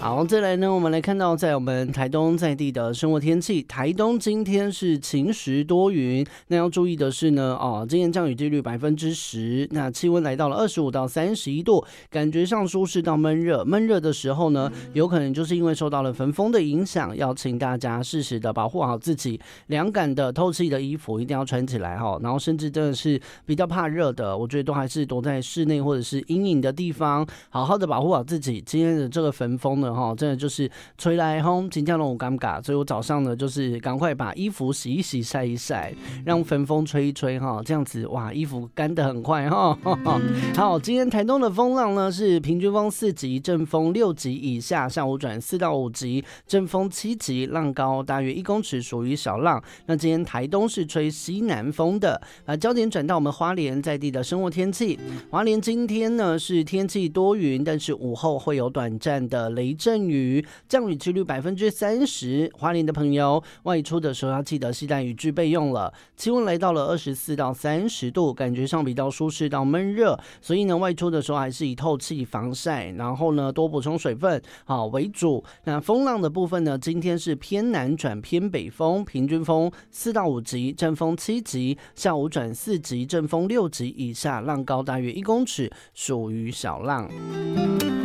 好，再来呢，我们来看到在我们台东在地的生活天气。台东今天是晴时多云，那要注意的是呢，今天降雨几率10%，那气温来到了25到31度，感觉上舒适到闷热。闷热的时候呢，有可能就是因为受到了焚风的影响，要请大家适时的保护好自己，凉感的透气的衣服一定要穿起来哈。然后甚至真的是比较怕热的，我觉得都还是躲在室内或者是阴影的地方，好好的保护好自己。今天的这个焚风呢，真的就是吹来轰，真的让我尴尬，所以我早上呢就是赶快把衣服洗一洗、晒一晒，让焚风吹一吹哈，这样子哇，衣服干得很快哈。好，今天台东的风浪呢是平均风4级，阵风6级以下，下午转4到5级，阵风7级，浪高大约1公尺，属于小浪。那今天台东是吹西南风的。焦点转到我们花莲在地的生活天气。花莲今天呢是天气多云，但是午后会有短暂的雷阵雨，降雨几率30%。花莲的朋友外出的时候要记得携带雨具备用了。气温来到了24到30度，感觉上比较舒适到闷热，所以呢外出的时候还是以透气防晒，然后呢多补充水分为主。那风浪的部分呢，今天是偏南转偏北风，平均风4到5级，阵风7级，下午转4级，阵风6级以下，浪高大约1公尺，属于小浪。